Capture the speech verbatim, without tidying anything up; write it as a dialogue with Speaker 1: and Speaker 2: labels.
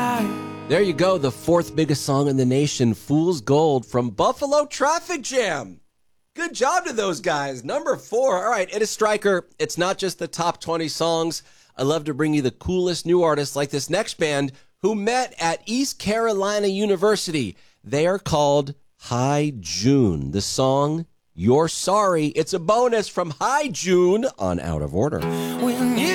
Speaker 1: There you go, the fourth biggest song in the nation, Fool's Gold from Buffalo Traffic Jam. Good job to those guys. Number four. All right, it is Stryker. It's not just the top twenty songs. I love to bring you the coolest new artists like this next band who met at East Carolina University. They are called High June. The song, You're Sorry. It's a bonus from High June on Out of Order. When you